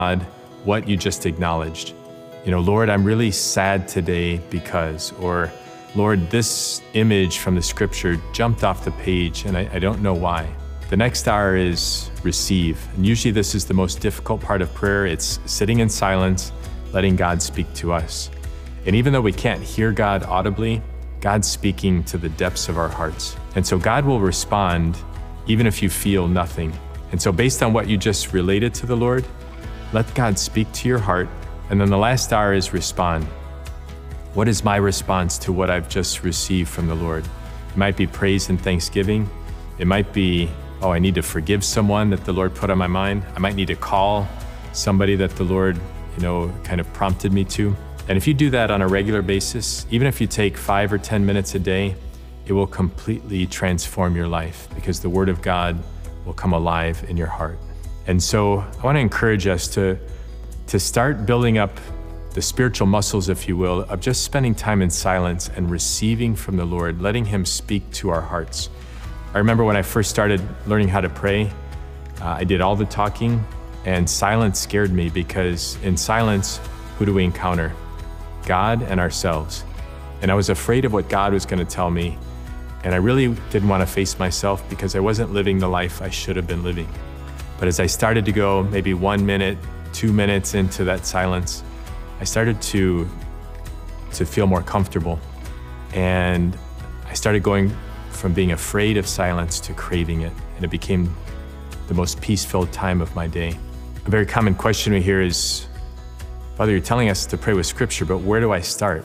God what you just acknowledged. Lord, I'm really sad today because, or Lord, this image from the scripture jumped off the page and I don't know why. The next R is receive. And usually this is the most difficult part of prayer. It's sitting in silence, letting God speak to us. And even though we can't hear God audibly, God's speaking to the depths of our hearts. And so God will respond even if you feel nothing. And so based on what you just related to the Lord, let God speak to your heart. And then the last R is respond. What is my response to what I've just received from the Lord? It might be praise and thanksgiving. It might be, I need to forgive someone that the Lord put on my mind. I might need to call somebody that the Lord, kind of prompted me to. And if you do that on a regular basis, even if you take 5 or 10 minutes a day, it will completely transform your life because the Word of God will come alive in your heart. And so I want to encourage us to start building up the spiritual muscles, if you will, of just spending time in silence and receiving from the Lord, letting Him speak to our hearts. I remember when I first started learning how to pray, I did all the talking, and silence scared me because in silence, who do we encounter? God and ourselves. And I was afraid of what God was going to tell me, and I really didn't want to face myself because I wasn't living the life I should have been living. But as I started to go maybe 1 minute, 2 minutes into that silence, I started to feel more comfortable. And I started going from being afraid of silence to craving it. And it became the most peace-filled time of my day. A very common question we hear is, Father, you're telling us to pray with Scripture, but where do I start?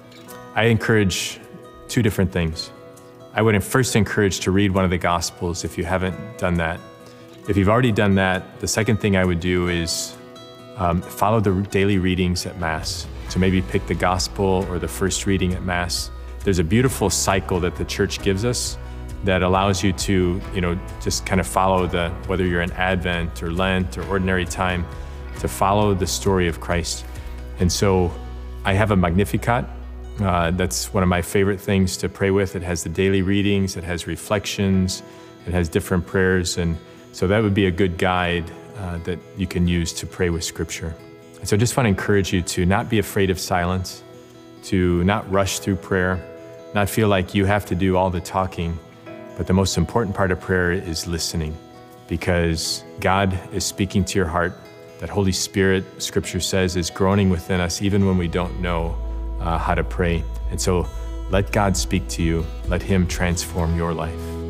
I encourage 2 different things. I would first encourage to read one of the Gospels if you haven't done that. If you've already done that, the second thing I would do is follow the daily readings at Mass. So maybe pick the Gospel or the first reading at Mass. There's a beautiful cycle that the church gives us that allows you to, just kind of follow whether you're in Advent or Lent or ordinary time, to follow the story of Christ. And so I have a Magnificat. That's one of my favorite things to pray with. It has the daily readings, it has reflections, it has different prayers. And so that would be a good guide that you can use to pray with Scripture. And so I just want to encourage you to not be afraid of silence, to not rush through prayer, not feel like you have to do all the talking. But the most important part of prayer is listening, because God is speaking to your heart. That Holy Spirit, Scripture says, is groaning within us even when we don't know how to pray. And so let God speak to you. Let Him transform your life.